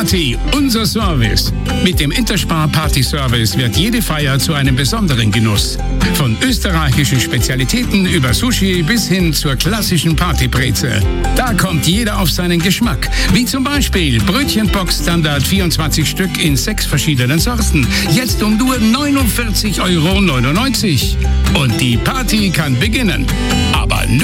Party, unser Service. Mit dem Interspar Party Service wird jede Feier zu einem besonderen Genuss. Von österreichischen Spezialitäten über Sushi bis hin zur klassischen Partybreze. Da kommt jeder auf seinen Geschmack. Wie zum Beispiel Brötchenbox Standard 24 Stück in 6 verschiedenen Sorten. Jetzt um nur 49,99 €. Und die Party kann beginnen. Aber